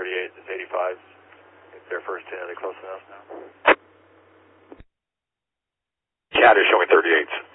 38s, it's 85s. It's their first 10. Are they close enough now? CAT is showing 38s.